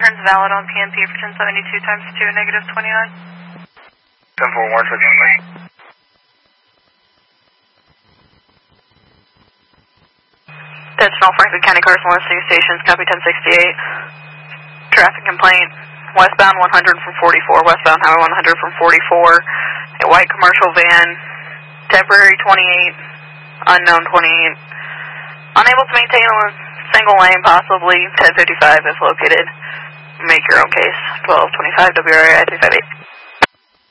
Turns valid on PNP for 1072 times 2, negative 29. 1041, check in, please. Attention all Franklin County cars and listening stations, copy 1068. Traffic complaint, westbound 100 from 44, westbound highway 100 from 44. A white commercial van, temporary 28, unknown 28. Unable to maintain a single lane, possibly 1055 if located. Make your own case. 1225 WRI 358.